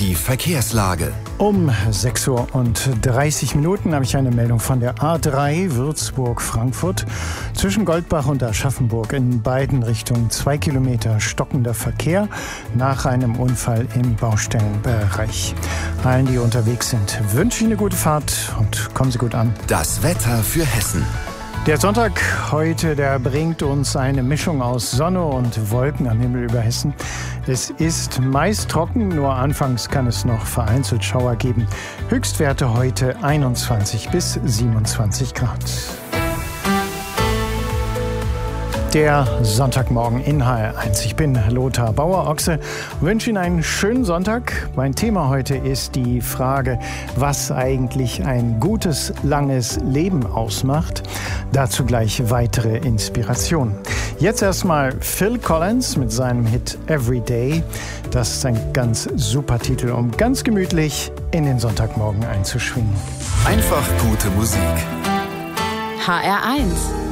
Die Verkehrslage. Um 6:30 Uhr habe ich eine Meldung von der A3 Würzburg-Frankfurt. Zwischen Goldbach und Aschaffenburg in beiden Richtungen 2 Kilometer stockender Verkehr nach einem Unfall im Baustellenbereich. Allen, die unterwegs sind, wünsche ich eine gute Fahrt und kommen Sie gut an. Das Wetter für Hessen. Der Sonntag heute, der bringt uns eine Mischung aus Sonne und Wolken am Himmel über Hessen. Es ist meist trocken, nur anfangs kann es noch vereinzelt Schauer geben. Höchstwerte heute 21 bis 27 Grad. Der Sonntagmorgen in HR1. Ich bin Lothar Bauer-Ochse und wünsche Ihnen einen schönen Sonntag. Mein Thema heute ist die Frage, was eigentlich ein gutes, langes Leben ausmacht. Dazu gleich weitere Inspirationen. Jetzt erstmal Phil Collins mit seinem Hit Everyday. Das ist ein ganz super Titel, um ganz gemütlich in den Sonntagmorgen einzuschwingen. Einfach gute Musik. HR1